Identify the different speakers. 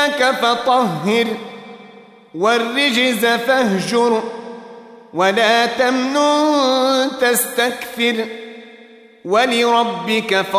Speaker 1: ثيابك فطهر والرجز فاهجر ولا تمنن تستكثر ولربك